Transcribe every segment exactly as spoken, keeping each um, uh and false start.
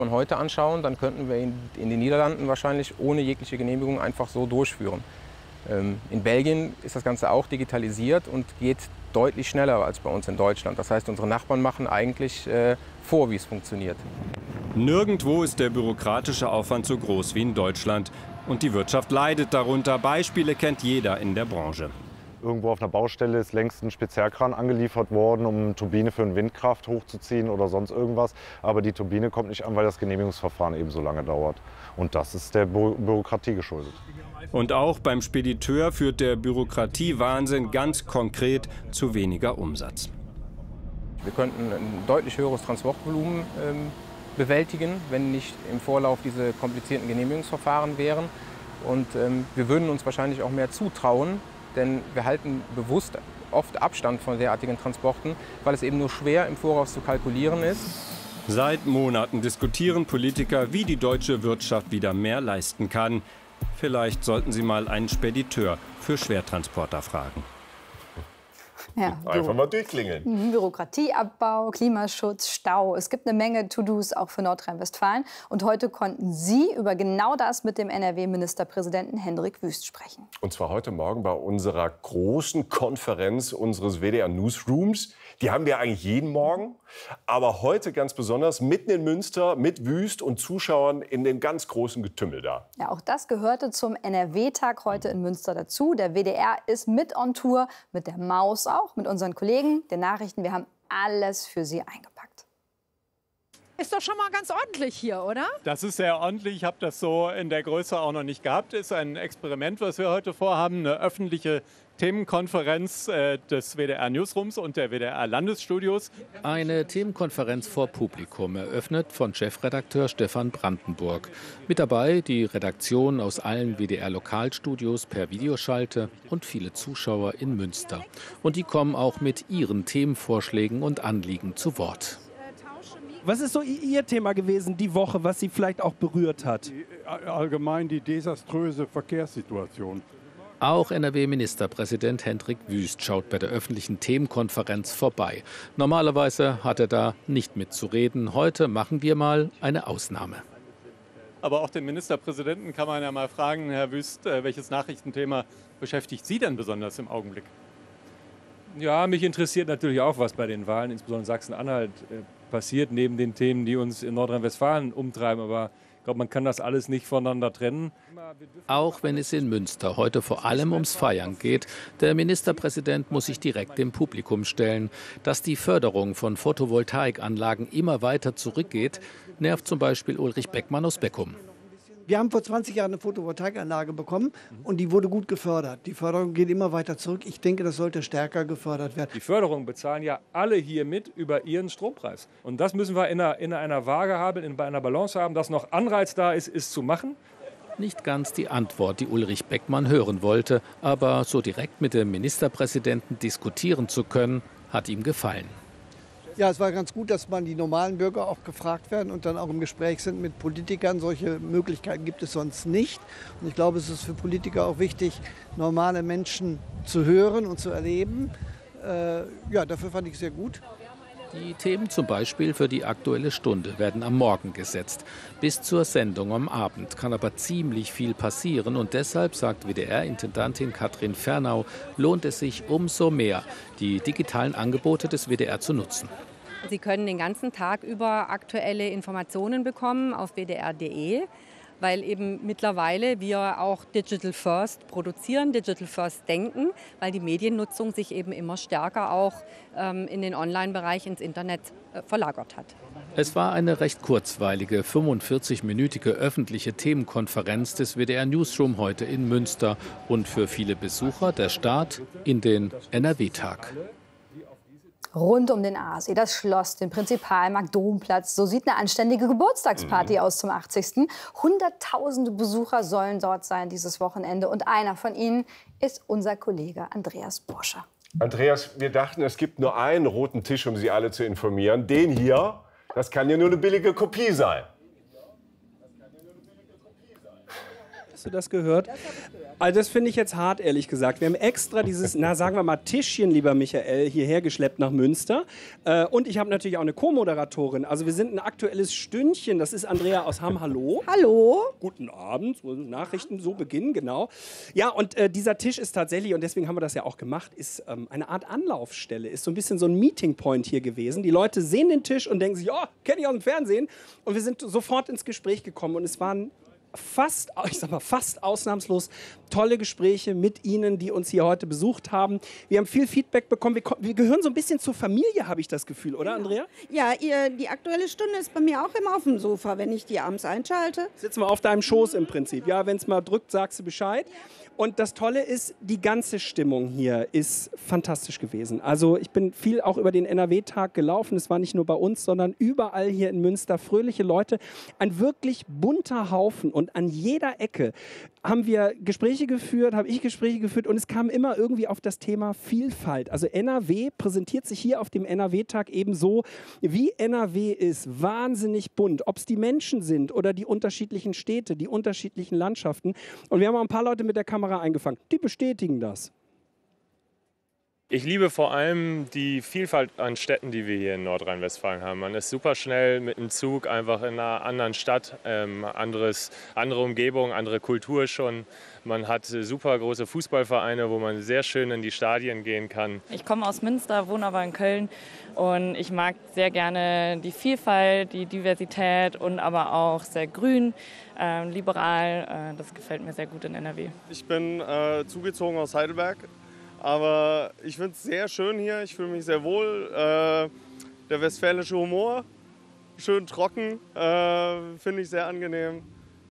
heute anschauen, dann könnten wir ihn in den Niederlanden wahrscheinlich ohne jegliche Genehmigung einfach so durchführen. In Belgien ist das Ganze auch digitalisiert und geht deutlich schneller als bei uns in Deutschland. Das heißt, unsere Nachbarn machen eigentlich äh, vor, wie es funktioniert. Nirgendwo ist der bürokratische Aufwand so groß wie in Deutschland. Und die Wirtschaft leidet darunter. Beispiele kennt jeder in der Branche. Irgendwo auf einer Baustelle ist längst ein Spezialkran angeliefert worden, um eine Turbine für eine Windkraft hochzuziehen oder sonst irgendwas. Aber die Turbine kommt nicht an, weil das Genehmigungsverfahren eben so lange dauert. Und das ist der Bü Bürokratie geschuldet. Und auch beim Spediteur führt der Bürokratiewahnsinn ganz konkret zu weniger Umsatz. Wir könnten ein deutlich höheres Transportvolumen ähm, bewältigen, wenn nicht im Vorlauf diese komplizierten Genehmigungsverfahren wären. Und ähm, wir würden uns wahrscheinlich auch mehr zutrauen, denn wir halten bewusst oft Abstand von derartigen Transporten, weil es eben nur schwer im Voraus zu kalkulieren ist. Seit Monaten diskutieren Politiker, wie die deutsche Wirtschaft wieder mehr leisten kann. Vielleicht sollten Sie mal einen Spediteur für Schwertransporter fragen. Ja, Einfach mal durchklingeln. Bürokratieabbau, Klimaschutz, Stau. Es gibt eine Menge To-Dos auch für Nordrhein-Westfalen. Und heute konnten Sie über genau das mit dem N R W-Ministerpräsidenten Hendrik Wüst sprechen. Und zwar heute Morgen bei unserer großen Konferenz unseres W D R Newsrooms. Die haben wir eigentlich jeden Morgen. Aber heute ganz besonders mitten in Münster mit Wüst und Zuschauern in dem ganz großen Getümmel da. Ja, auch das gehörte zum N R W-Tag heute in Münster dazu. Der W D R ist mit on Tour, mit der Maus auch, mit unseren Kollegen, den Nachrichten. Wir haben alles für Sie eingepackt. Ist doch schon mal ganz ordentlich hier, oder? Das ist sehr ordentlich. Ich habe das so in der Größe auch noch nicht gehabt. Ist ein Experiment, was wir heute vorhaben. Eine öffentliche Themenkonferenz äh, des W D R Newsrooms und der W D R Landesstudios. Eine Themenkonferenz vor Publikum, eröffnet von Chefredakteur Stefan Brandenburg. Mit dabei die Redaktion aus allen W D R-Lokalstudios per Videoschalte und viele Zuschauer in Münster. Und die kommen auch mit ihren Themenvorschlägen und Anliegen zu Wort. Was ist so Ihr Thema gewesen die Woche, was Sie vielleicht auch berührt hat? Allgemein die desaströse Verkehrssituation. Auch N R W-Ministerpräsident Hendrik Wüst schaut bei der öffentlichen Themenkonferenz vorbei. Normalerweise hat er da nicht mitzureden. Heute machen wir mal eine Ausnahme. Aber auch den Ministerpräsidenten kann man ja mal fragen, Herr Wüst, welches Nachrichtenthema beschäftigt Sie denn besonders im Augenblick? Ja, mich interessiert natürlich auch, was bei den Wahlen, insbesondere in Sachsen-Anhalt, passiert, neben den Themen, die uns in Nordrhein-Westfalen umtreiben. Aber ich glaube, man kann das alles nicht voneinander trennen. Auch wenn es in Münster heute vor allem ums Feiern geht, der Ministerpräsident muss sich direkt dem Publikum stellen. Dass die Förderung von Photovoltaikanlagen immer weiter zurückgeht, nervt zum Beispiel Ulrich Beckmann aus Beckum. Wir haben vor zwanzig Jahren eine Photovoltaikanlage bekommen und die wurde gut gefördert. Die Förderung geht immer weiter zurück. Ich denke, das sollte stärker gefördert werden. Die Förderung bezahlen ja alle hier mit über ihren Strompreis. Und das müssen wir in einer, in einer Waage haben, in einer Balance haben, dass noch Anreiz da ist, es zu machen. Nicht ganz die Antwort, die Ulrich Beckmann hören wollte, aber so direkt mit dem Ministerpräsidenten diskutieren zu können, hat ihm gefallen. Ja, es war ganz gut, dass man die normalen Bürger auch gefragt werden und dann auch im Gespräch sind mit Politikern. Solche Möglichkeiten gibt es sonst nicht. Und ich glaube, es ist für Politiker auch wichtig, normale Menschen zu hören und zu erleben. Äh, ja, dafür fand ich es sehr gut. Die Themen zum Beispiel für die Aktuelle Stunde werden am Morgen gesetzt. Bis zur Sendung am Abend kann aber ziemlich viel passieren. Und deshalb, sagt W D R-Intendantin Katrin Fernau, lohnt es sich umso mehr, die digitalen Angebote des W D R zu nutzen. Sie können den ganzen Tag über aktuelle Informationen bekommen auf w d r punkt d e. Weil eben mittlerweile wir auch Digital First produzieren, Digital First denken, weil die Mediennutzung sich eben immer stärker auch ähm, in den Online-Bereich, ins Internet äh, verlagert hat. Es war eine recht kurzweilige, fünfundvierzig-minütige öffentliche Themenkonferenz des W D R Newsroom heute in Münster und für viele Besucher der Start in den N R W-Tag. Rund um den Aasee, das Schloss, den Prinzipalmarkt, Domplatz. So sieht eine anständige Geburtstagsparty mhm. aus zum achtzigsten Hunderttausende Besucher sollen dort sein dieses Wochenende. Und einer von ihnen ist unser Kollege Andreas Bursche. Andreas, wir dachten, es gibt nur einen roten Tisch, um Sie alle zu informieren. Den hier, das kann ja nur eine billige Kopie sein. Hast du das gehört? Das habe ich gehört. Also das finde ich jetzt hart, ehrlich gesagt. Wir haben extra dieses, na sagen wir mal, Tischchen, lieber Michael, hierher geschleppt nach Münster. Äh, und ich habe natürlich auch eine Co-Moderatorin. Also wir sind ein aktuelles Stündchen. Das ist Andrea aus Hamm. Hallo. Hallo. Guten Abend. So Nachrichten so beginnen, genau. Ja, und äh, dieser Tisch ist tatsächlich, und deswegen haben wir das ja auch gemacht, ist ähm, eine Art Anlaufstelle. Ist so ein bisschen so ein Meeting Point hier gewesen. Die Leute sehen den Tisch und denken sich, oh, kenne ich aus dem Fernsehen. Und wir sind sofort ins Gespräch gekommen. Und es waren fast, ich sag mal, fast ausnahmslos tolle Gespräche mit Ihnen, die uns hier heute besucht haben. Wir haben viel Feedback bekommen. Wir, wir gehören so ein bisschen zur Familie, habe ich das Gefühl, oder, Andrea? Ja, ihr, die Aktuelle Stunde ist bei mir auch immer auf dem Sofa, wenn ich die abends einschalte. Sitzen wir auf deinem Schoß im Prinzip. Ja, wenn es mal drückt, sagst du Bescheid. Und das Tolle ist, die ganze Stimmung hier ist fantastisch gewesen. Also ich bin viel auch über den N R W-Tag gelaufen. Es war nicht nur bei uns, sondern überall hier in Münster. Fröhliche Leute, ein wirklich bunter Haufen. Und an jeder Ecke haben wir Gespräche geführt, habe ich Gespräche geführt. Und es kam immer irgendwie auf das Thema Vielfalt. Also N R W präsentiert sich hier auf dem N R W-Tag eben so, wie N R W ist. Wahnsinnig bunt. Ob es die Menschen sind oder die unterschiedlichen Städte, die unterschiedlichen Landschaften. Und wir haben auch ein paar Leute mit der Kamera eingefangen. Die bestätigen das. Ich liebe vor allem die Vielfalt an Städten, die wir hier in Nordrhein-Westfalen haben. Man ist super schnell mit dem Zug einfach in einer anderen Stadt, ähm, anderes, andere Umgebung, andere Kultur schon. Man hat super große Fußballvereine, wo man sehr schön in die Stadien gehen kann. Ich komme aus Münster, wohne aber in Köln und ich mag sehr gerne die Vielfalt, die Diversität und aber auch sehr grün, äh, liberal. Äh, das gefällt mir sehr gut in N R W. Ich bin äh, zugezogen aus Heidelberg. Aber ich finde es sehr schön hier, ich fühle mich sehr wohl. Äh, der westfälische Humor, schön trocken, äh, finde ich sehr angenehm.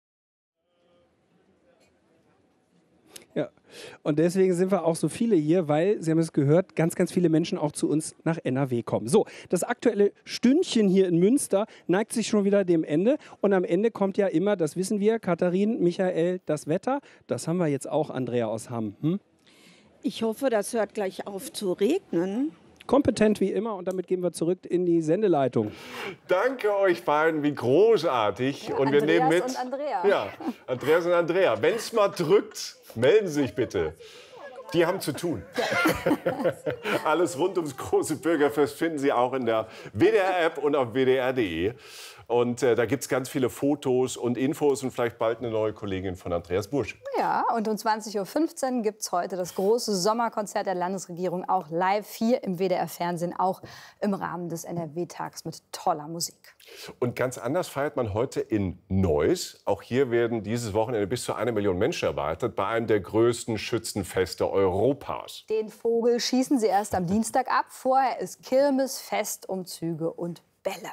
Ja, und deswegen sind wir auch so viele hier, weil, Sie haben es gehört, ganz, ganz viele Menschen auch zu uns nach N R W kommen. So, das aktuelle Stündchen hier in Münster neigt sich schon wieder dem Ende. Und am Ende kommt ja immer, das wissen wir, Katharin, Michael, das Wetter. Das haben wir jetzt auch, Andrea aus Hamm. Hm? Ich hoffe, das hört gleich auf zu regnen. Kompetent wie immer und damit gehen wir zurück in die Sendeleitung. Danke euch beiden, wie großartig. Ja, und wir Andreas nehmen mit. Und Andrea. Ja, Andreas und Andrea. Wenn es mal drückt, melden Sie sich bitte. Die haben zu tun. Alles rund ums große Bürgerfest finden Sie auch in der W D R-App und auf w d r punkt d e. Und äh, da gibt es ganz viele Fotos und Infos und vielleicht bald eine neue Kollegin von Andreas Bursch. Ja, und um zwanzig Uhr fünfzehn gibt es heute das große Sommerkonzert der Landesregierung, auch live hier im W D R-Fernsehen, auch im Rahmen des N R W-Tags mit toller Musik. Und ganz anders feiert man heute in Neuss. Auch hier werden dieses Wochenende bis zu einer Million Menschen erwartet, bei einem der größten Schützenfeste Europas. Den Vogel schießen sie erst am Dienstag ab. Vorher ist Kirmes, Festumzüge und Bälle.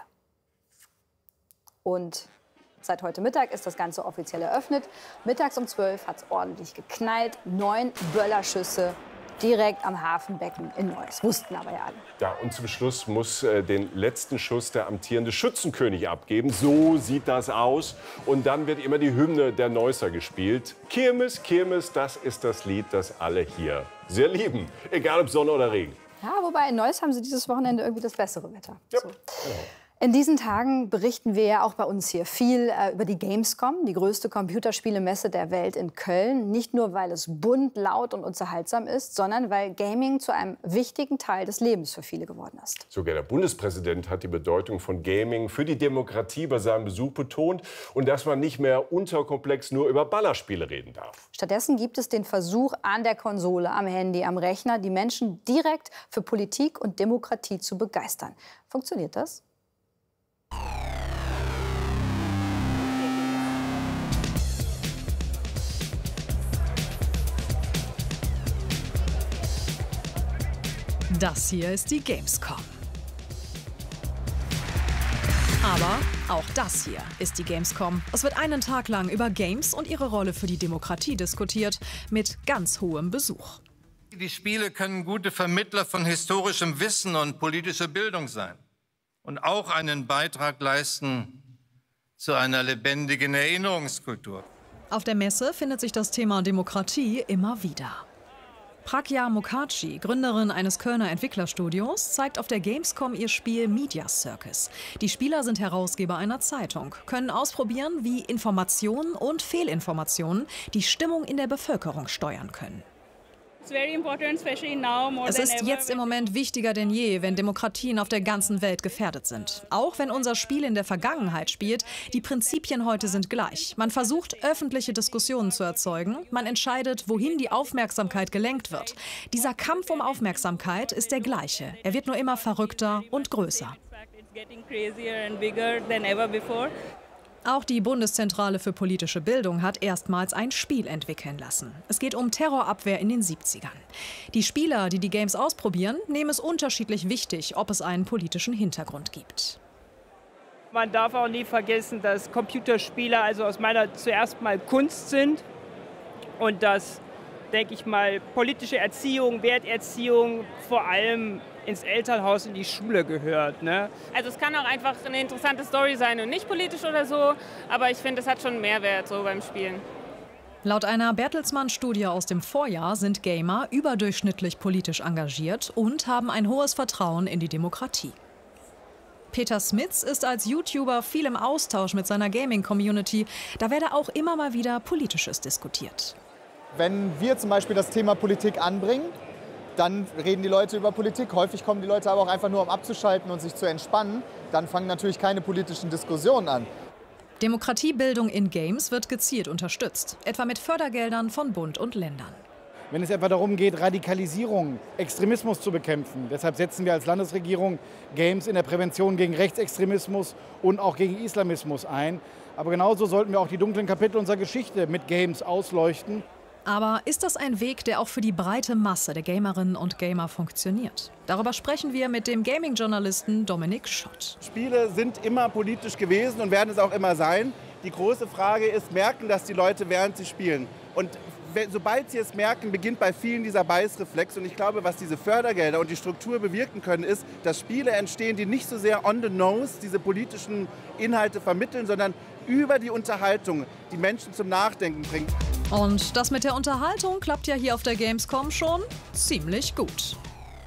Und seit heute Mittag ist das Ganze offiziell eröffnet. Mittags um zwölf hat es ordentlich geknallt. Neun Böllerschüsse direkt am Hafenbecken in Neuss. Wussten aber ja alle. Ja, und zum Schluss muss äh, den letzten Schuss der amtierende Schützenkönig abgeben. So sieht das aus. Und dann wird immer die Hymne der Neusser gespielt. Kirmes, Kirmes, das ist das Lied, das alle hier sehr lieben. Egal ob Sonne oder Regen. Ja, wobei in Neuss haben sie dieses Wochenende irgendwie das bessere Wetter. Ja. So. In diesen Tagen berichten wir ja auch bei uns hier viel äh, über die Gamescom, die größte Computerspielemesse der Welt in Köln. Nicht nur, weil es bunt, laut und unterhaltsam ist, sondern weil Gaming zu einem wichtigen Teil des Lebens für viele geworden ist. Sogar der Bundespräsident hat die Bedeutung von Gaming für die Demokratie bei seinem Besuch betont und dass man nicht mehr unterkomplex nur über Ballerspiele reden darf. Stattdessen gibt es den Versuch, an der Konsole, am Handy, am Rechner die Menschen direkt für Politik und Demokratie zu begeistern. Funktioniert das? Das hier ist die Gamescom. Aber auch das hier ist die Gamescom. Es wird einen Tag lang über Games und ihre Rolle für die Demokratie diskutiert, mit ganz hohem Besuch. Die Spiele können gute Vermittler von historischem Wissen und politischer Bildung sein und auch einen Beitrag leisten zu einer lebendigen Erinnerungskultur. Auf der Messe findet sich das Thema Demokratie immer wieder. Pragya Mukherjee, Gründerin eines Kölner Entwicklerstudios, zeigt auf der Gamescom ihr Spiel Media Circus. Die Spieler sind Herausgeber einer Zeitung, können ausprobieren, wie Informationen und Fehlinformationen die Stimmung in der Bevölkerung steuern können. Es ist jetzt im Moment wichtiger denn je, wenn Demokratien auf der ganzen Welt gefährdet sind. Auch wenn unser Spiel in der Vergangenheit spielt, die Prinzipien heute sind gleich. Man versucht, öffentliche Diskussionen zu erzeugen. Man entscheidet, wohin die Aufmerksamkeit gelenkt wird. Dieser Kampf um Aufmerksamkeit ist der gleiche. Er wird nur immer verrückter und größer. Auch die Bundeszentrale für politische Bildung hat erstmals ein Spiel entwickeln lassen. Es geht um Terrorabwehr in den siebzigern. Die Spieler, die die Games ausprobieren, nehmen es unterschiedlich wichtig, ob es einen politischen Hintergrund gibt. Man darf auch nie vergessen, dass Computerspiele also aus meiner zuerst mal Kunst sind und dass, denke ich mal, politische Erziehung, Werterziehung vor allem ins Elternhaus, in die Schule gehört. Ne? Also es kann auch einfach eine interessante Story sein und nicht politisch oder so, aber ich finde, es hat schon einen Mehrwert so beim Spielen. Laut einer Bertelsmann-Studie aus dem Vorjahr sind Gamer überdurchschnittlich politisch engagiert und haben ein hohes Vertrauen in die Demokratie. Peter Smits ist als YouTuber viel im Austausch mit seiner Gaming-Community. Da werde auch immer mal wieder Politisches diskutiert. Wenn wir zum Beispiel das Thema Politik anbringen, dann reden die Leute über Politik. Häufig kommen die Leute aber auch einfach nur, um abzuschalten und sich zu entspannen. Dann fangen natürlich keine politischen Diskussionen an. Demokratiebildung in Games wird gezielt unterstützt, etwa mit Fördergeldern von Bund und Ländern. Wenn es etwa darum geht, Radikalisierung, Extremismus zu bekämpfen, deshalb setzen wir als Landesregierung Games in der Prävention gegen Rechtsextremismus und auch gegen Islamismus ein. Aber genauso sollten wir auch die dunklen Kapitel unserer Geschichte mit Games ausleuchten. Aber ist das ein Weg, der auch für die breite Masse der Gamerinnen und Gamer funktioniert? Darüber sprechen wir mit dem Gaming-Journalisten Dominik Schott. Spiele sind immer politisch gewesen und werden es auch immer sein. Die große Frage ist, merken das die Leute, während sie spielen? Und sobald sie es merken, beginnt bei vielen dieser Beißreflex. Und ich glaube, was diese Fördergelder und die Struktur bewirken können, ist, dass Spiele entstehen, die nicht so sehr on the nose diese politischen Inhalte vermitteln, sondern über die Unterhaltung die Menschen zum Nachdenken bringen. Und das mit der Unterhaltung klappt ja hier auf der Gamescom schon ziemlich gut.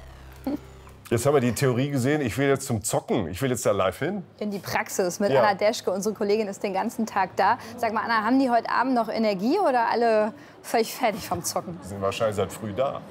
Jetzt haben wir die Theorie gesehen, ich will jetzt zum Zocken, ich will jetzt da live hin. In die Praxis mit Ja. Anna Deschke, unsere Kollegin ist den ganzen Tag da. Sag mal, Anna, haben die heute Abend noch Energie oder alle völlig fertig vom Zocken? Die sind wahrscheinlich seit früh da.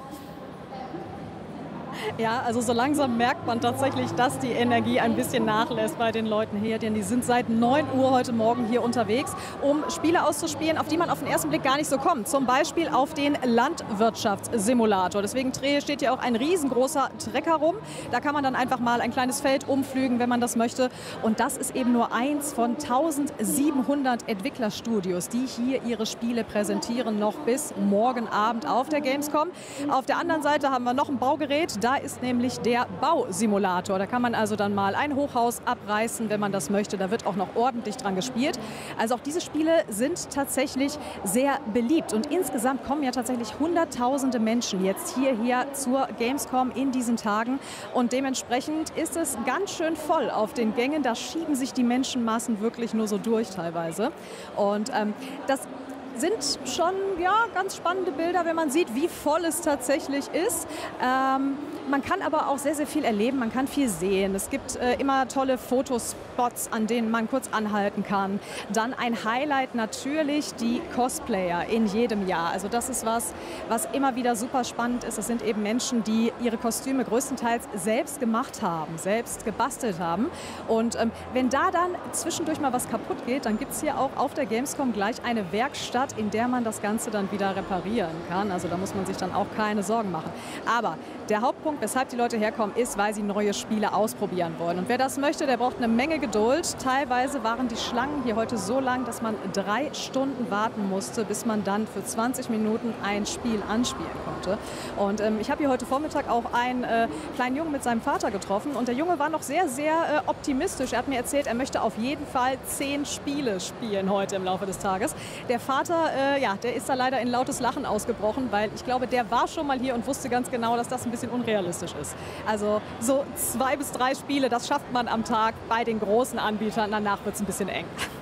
Ja, also so langsam merkt man tatsächlich, dass die Energie ein bisschen nachlässt bei den Leuten hier. Denn die sind seit neun Uhr heute Morgen hier unterwegs, um Spiele auszuspielen, auf die man auf den ersten Blick gar nicht so kommt. Zum Beispiel auf den Landwirtschaftssimulator. Deswegen steht hier auch ein riesengroßer Trecker rum. Da kann man dann einfach mal ein kleines Feld umflügen, wenn man das möchte. Und das ist eben nur eins von tausendsiebenhundert Entwicklerstudios, die hier ihre Spiele präsentieren, noch bis morgen Abend auf der Gamescom. Auf der anderen Seite haben wir noch ein Baugerät. Da ist nämlich der Bausimulator. Da kann man also dann mal ein Hochhaus abreißen, wenn man das möchte. Da wird auch noch ordentlich dran gespielt. Also auch diese Spiele sind tatsächlich sehr beliebt. Und insgesamt kommen ja tatsächlich Hunderttausende Menschen jetzt hierher zur Gamescom in diesen Tagen. Und dementsprechend ist es ganz schön voll auf den Gängen. Da schieben sich die Menschenmassen wirklich nur so durch teilweise. Und ähm, das sind schon ja, ganz spannende Bilder, wenn man sieht, wie voll es tatsächlich ist. Ähm, man kann aber auch sehr, sehr viel erleben, man kann viel sehen. Es gibt äh, immer tolle Fotospots, an denen man kurz anhalten kann. Dann ein Highlight natürlich die Cosplayer in jedem Jahr. Also das ist was, was immer wieder super spannend ist. Es sind eben Menschen, die ihre Kostüme größtenteils selbst gemacht haben, selbst gebastelt haben. Und ähm, wenn da dann zwischendurch mal was kaputt geht, dann gibt es hier auch auf der Gamescom gleich eine Werkstatt, in der man das Ganze dann wieder reparieren kann. Also da muss man sich dann auch keine Sorgen machen. Aber der Hauptpunkt, weshalb die Leute herkommen, ist, weil sie neue Spiele ausprobieren wollen. Und wer das möchte, der braucht eine Menge Geduld. Teilweise waren die Schlangen hier heute so lang, dass man drei Stunden warten musste, bis man dann für zwanzig Minuten ein Spiel anspielen konnte. Und ähm, ich habe hier heute Vormittag auch einen äh, kleinen Jungen mit seinem Vater getroffen. Und der Junge war noch sehr, sehr äh, optimistisch. Er hat mir erzählt, er möchte auf jeden Fall zehn Spiele spielen heute im Laufe des Tages. Der Vater, äh, ja, der ist da leider in lautes Lachen ausgebrochen, weil ich glaube, der war schon mal hier und wusste ganz genau, dass das ein bisschen unrealistisch ist. Also so zwei bis drei Spiele, das schafft man am Tag bei den großen Anbietern. Danach wird es ein bisschen eng.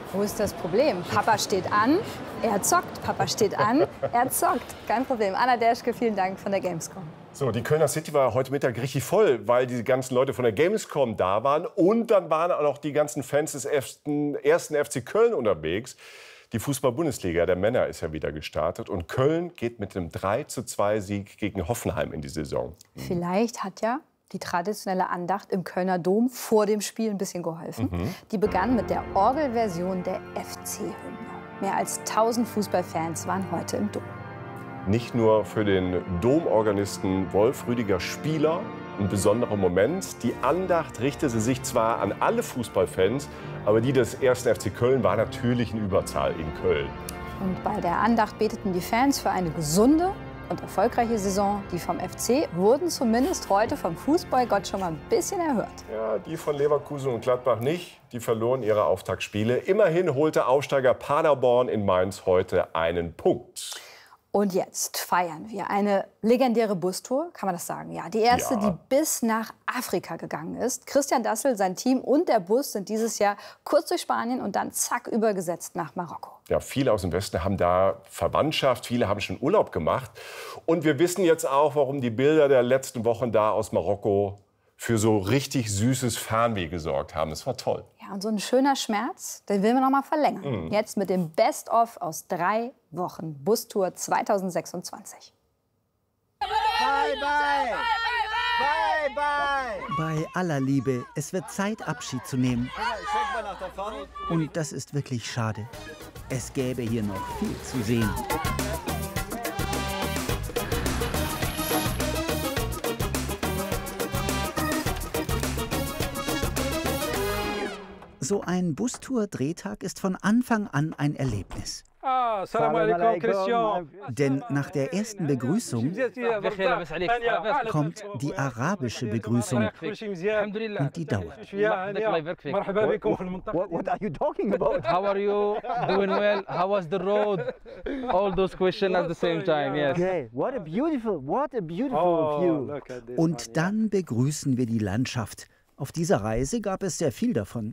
Wo ist das Problem? Papa steht an, er zockt. Papa steht an, er zockt. Kein Problem. Anna Derschke, vielen Dank von der Gamescom. So, die Kölner City war heute Mittag richtig voll, weil die ganzen Leute von der Gamescom da waren. Und dann waren auch noch die ganzen Fans des ersten F C Köln unterwegs. Die Fußball-Bundesliga der Männer ist ja wieder gestartet. Und Köln geht mit einem drei zu zwei Sieg gegen Hoffenheim in die Saison. Vielleicht hat ja die traditionelle Andacht im Kölner Dom vor dem Spiel ein bisschen geholfen. Mhm. Die begann mit der Orgelversion der F C-Hymne. Mehr als tausend Fußballfans waren heute im Dom. Nicht nur für den Domorganisten Wolf Rüdiger Spieler ein besonderer Moment. Die Andacht richtete sich zwar an alle Fußballfans, aber die des ersten F C Köln war natürlich in Überzahl in Köln. Und bei der Andacht beteten die Fans für eine gesunde und erfolgreiche Saison. Die vom F C wurden zumindest heute vom Fußballgott schon mal ein bisschen erhört. Ja, die von Leverkusen und Gladbach nicht. Die verloren ihre Auftaktspiele. Immerhin holte Aufsteiger Paderborn in Mainz heute einen Punkt. Und jetzt feiern wir eine legendäre Bustour, kann man das sagen? Ja, die erste, ja. die bis nach Afrika gegangen ist. Christian Dassel, sein Team und der Bus sind dieses Jahr kurz durch Spanien und dann zack übergesetzt nach Marokko. Ja, viele aus dem Westen haben da Verwandtschaft, viele haben schon Urlaub gemacht. Und wir wissen jetzt auch, warum die Bilder der letzten Wochen da aus Marokko für so richtig süßes Fernweh gesorgt haben. Das war toll. Ja, und so ein schöner Schmerz, den will man noch mal verlängern. Mhm. Jetzt mit dem Best-of aus drei Wochen Bustour zweitausendsechsundzwanzig. Bye, bye. Bye, bye. Bei aller Liebe, es wird Zeit, Abschied zu nehmen. Und das ist wirklich schade. Es gäbe hier noch viel zu sehen. So ein Bustour-Drehtag ist von Anfang an ein Erlebnis. Ah, Salam alaikum, Christian. Denn nach der ersten Begrüßung kommt die arabische Begrüßung und die dauert. What are you talking about? How are you? Doing well? How was the road? All those questions at the same time, yes. Okay, what a beautiful, what a beautiful view. Und dann begrüßen wir die Landschaft. Auf dieser Reise gab es sehr viel davon.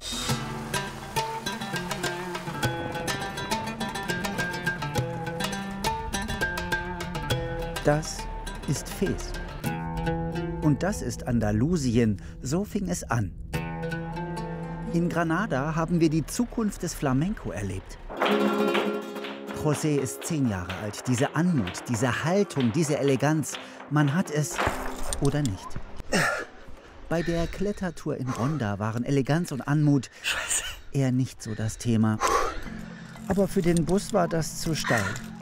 Das ist Fez. Und das ist Andalusien. So fing es an. In Granada haben wir die Zukunft des Flamenco erlebt. José ist zehn Jahre alt. Diese Anmut, diese Haltung, diese Eleganz. Man hat es oder nicht. Bei der Klettertour in Ronda waren Eleganz und Anmut eher nicht so das Thema. Aber für den Bus war das zu steil.